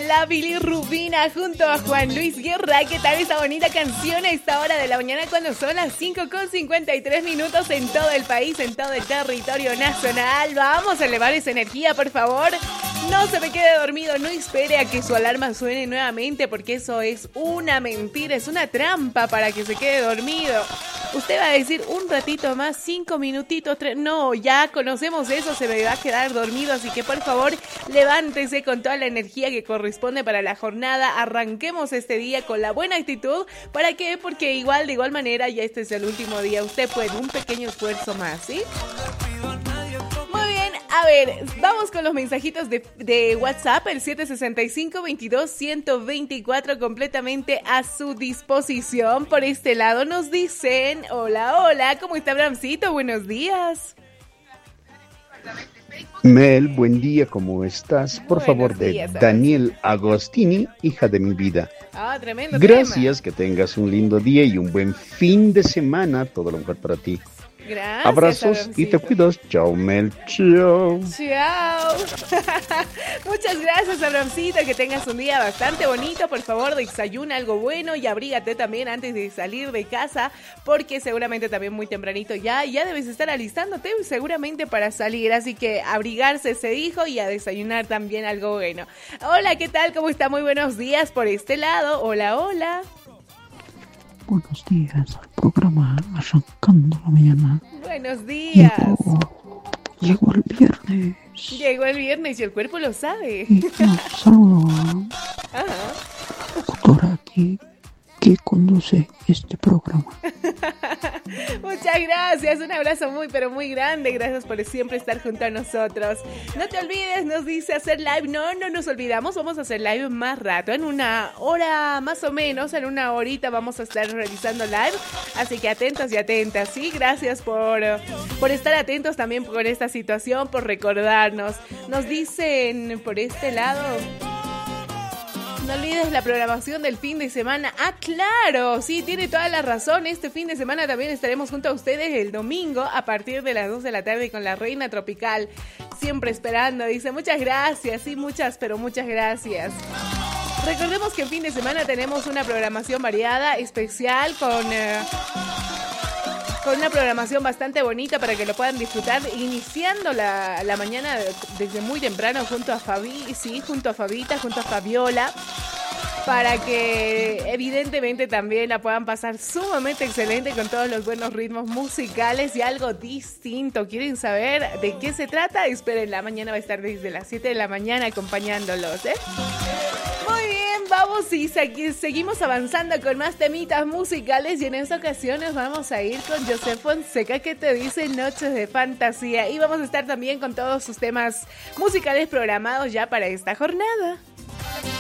de la bilirrubina junto a Juan Luis Guerra. ¿Qué tal esta bonita canción a esta hora de la mañana cuando son las 5:53 en todo el país, en todo el territorio nacional? Vamos a elevar esa energía, por favor. No se me quede dormido, no espere a que su alarma suene nuevamente porque eso es una mentira, es una trampa para que se quede dormido. Usted va a decir un ratito más, 5 minutitos, 3... No, ya conocemos eso, se me va a quedar dormido, así que por favor levántese con toda la energía que corresponde para la jornada. Arranquemos este día con la buena actitud. ¿Para qué? Porque de igual manera ya este es el último día. Usted puede un pequeño esfuerzo más, ¿sí? Muy bien, a ver, vamos con los mensajitos de WhatsApp, el 765-22-124, completamente a su disposición. Por este lado nos dicen, hola, ¿cómo está Bramcito? Buenos días. Mel, buen día, ¿cómo estás? Por Buenos favor, días, de Daniel Agostini, hija de mi vida. Tremendo Gracias, tema. que tengas un lindo día y un buen fin de semana. Todo lo mejor para ti. Gracias, Abrazos Abrancito. y te cuidas. Chao, Mel. Chao. Chao. Muchas gracias, Abramcito. Que tengas un día bastante bonito. Por favor, desayuna algo bueno y abrígate también antes de salir de casa, porque seguramente también muy tempranito ya debes estar alistándote seguramente para salir. Así que abrigarse se dijo y a desayunar también algo bueno. Hola, ¿qué tal? ¿Cómo está? Muy buenos días por este lado. Hola. Buenos días al programa Arrancando la Mañana. Buenos días. Llegó el viernes. Llegó el viernes y el cuerpo lo sabe. Y un saludo a Ajá. la doctora que conduce este programa. Muchas gracias, un abrazo muy pero muy grande. Gracias por siempre estar junto a nosotros. No te olvides, nos dice hacer live. No nos olvidamos, vamos a hacer live más rato. En una hora más o menos, en una horita vamos a estar realizando live. Así que atentos y atentas, ¿sí? Gracias por estar atentos también por esta situación, por recordarnos. Nos dicen por este lado... No olvides la programación del fin de semana. Claro, sí, tiene toda la razón. Este fin de semana también estaremos junto a ustedes el domingo a partir de las 2 de la tarde con la Reina Tropical. Siempre esperando, dice, muchas gracias, sí, muchas gracias. Recordemos que el fin de semana tenemos una programación variada, especial, con una programación bastante bonita para que lo puedan disfrutar, iniciando la mañana desde muy temprano junto a junto a Fabita, junto a Fabiola, para que evidentemente también la puedan pasar sumamente excelente con todos los buenos ritmos musicales y algo distinto. ¿Quieren saber de qué se trata? Esperen, la mañana va a estar desde las 7 de la mañana acompañándolos, ¿eh? Muy bien, vamos y seguimos avanzando con más temitas musicales y en esta ocasión nos vamos a ir con José Fonseca, que te dice Noches de Fantasía, y vamos a estar también con todos sus temas musicales programados ya para esta jornada.